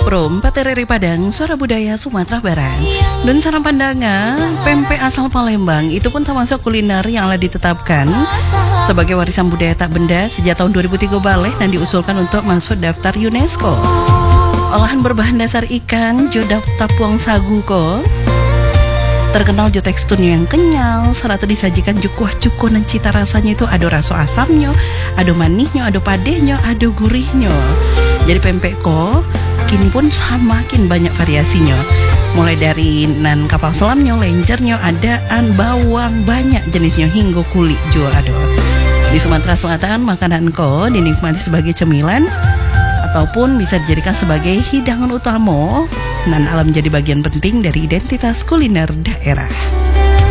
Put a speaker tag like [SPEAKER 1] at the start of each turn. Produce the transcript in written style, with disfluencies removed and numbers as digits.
[SPEAKER 1] Prom Patereri Padang, Suara Budaya Sumatera Barat. Dan sarang pandangan, pempek asal Palembang itu pun termasuk kuliner yang telah ditetapkan sebagai warisan budaya tak benda sejak tahun 2003 balik dan diusulkan untuk masuk daftar UNESCO. Olahan berbahan dasar ikan, jodak tapuang sagu ko, terkenal jo teksturnya yang kenyal, serta disajikan jo kuah-cukuh dan cita rasanya itu ada rasa asamnya, ada manisnya, ada padehnya, ada gurihnya. Jadi pempek ko kini pun semakin banyak variasinya. Mulai dari nan kapal selamnya, lenjernya, adaan, bawang, banyak jenisnya hingga kulit juga ada. Di Sumatera Selatan makanan ko dinikmati sebagai cemilan ataupun bisa dijadikan sebagai hidangan utama dan alam menjadi bagian penting dari identitas kuliner daerah.